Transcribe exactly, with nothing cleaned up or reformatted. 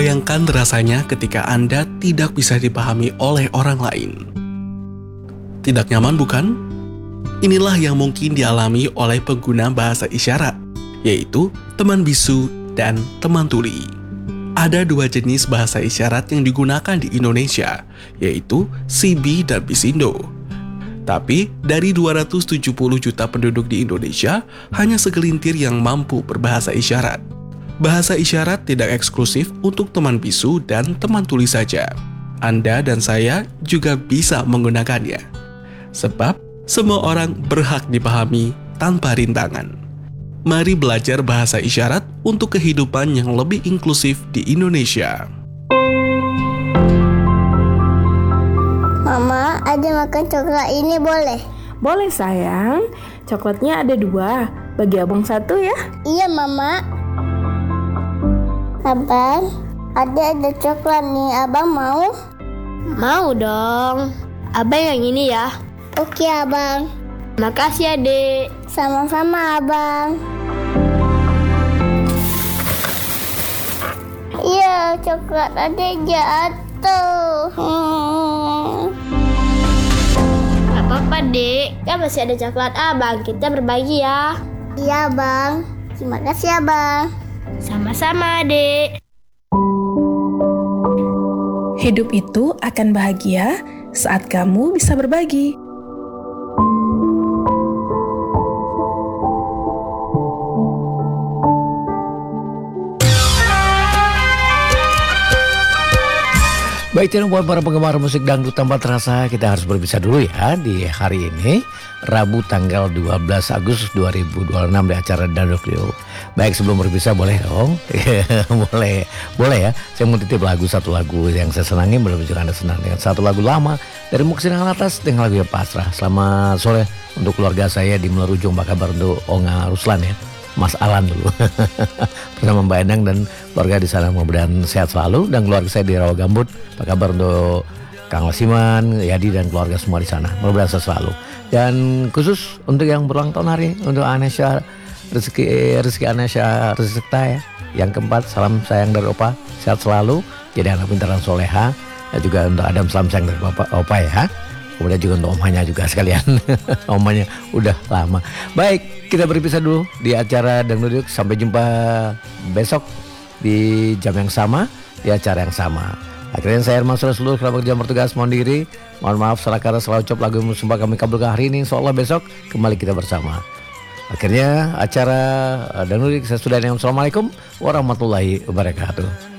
Bayangkan rasanya ketika Anda tidak bisa dipahami oleh orang lain. Tidak nyaman bukan? Inilah yang mungkin dialami oleh pengguna bahasa isyarat, yaitu teman bisu dan teman tuli. Ada dua jenis bahasa isyarat yang digunakan di Indonesia, yaitu Sibi dan Bisindo. Tapi dari dua ratus tujuh puluh juta penduduk di Indonesia, hanya segelintir yang mampu berbahasa isyarat. Bahasa isyarat tidak eksklusif untuk teman bisu dan teman tuli saja. Anda dan saya juga bisa menggunakannya. Sebab semua orang berhak dipahami tanpa rintangan. Mari belajar bahasa isyarat untuk kehidupan yang lebih inklusif di Indonesia. Mama, ada makan coklat ini boleh? Boleh sayang, coklatnya ada dua, bagi abang satu ya. Iya Mama. Abang, ada ada coklat nih, abang mau? Mau dong. Abang yang ini ya. Oke abang. Makasih adik. Sama-sama abang. Iya, coklat adik jatuh. Hmm. Gak apa-apa dek, kan masih ada coklat abang. Kita berbagi ya. Iya bang. Terima kasih abang. Sama-sama adik. Hidup itu akan bahagia saat kamu bisa berbagi. Baik, channel buat para penggemar musik dangdut tanpa terasa, kita harus berpisah dulu ya di hari ini, Rabu tanggal dua belas Agustus dua ribu dua puluh enam di acara Dangdut Rio. Baik, sebelum berpisah boleh dong, boleh, boleh ya. Saya mau titip lagu, satu lagu yang saya senangi, belum juga Anda senang dengan satu lagu lama dari Muksin Alatas dengan lagu yang pasrah. Selamat sore untuk keluarga saya di Melerujung, apa kabar untuk Onga Ruslan ya. Mas Alan dulu bersama Mbak Endang dan keluarga di sana, mudah-mudahan sehat selalu, dan keluarga saya di Rawa Gambut, apa kabar untuk Kang Lasiman, Yadi dan keluarga semua di sana, mudah-mudahan sehat selalu. Dan khusus untuk yang berulang tahun hari untuk Anesha Rezeki Rezeki Anesha Rezekta ya, yang keempat, salam sayang dari Opa, sehat selalu, jadi anak pintar dan soleha. Dan juga untuk Adam, salam sayang dari Opa, Opa ya. Kemudian juga untuk omanya juga sekalian. Omanya udah lama. Baik, kita berpisah dulu di acara Dangdut. Sampai jumpa besok di jam yang sama, di acara yang sama. Akhirnya saya Herman Sudah seluruh kerabat jam bertugas mohon diri. Mohon maaf salah kata, salah ucap, lagu yang sempat kami kabulkan hari ini. Insyaallah besok kembali kita bersama. Akhirnya acara Dangdut saya sudah. Assalamualaikum warahmatullahi wabarakatuh.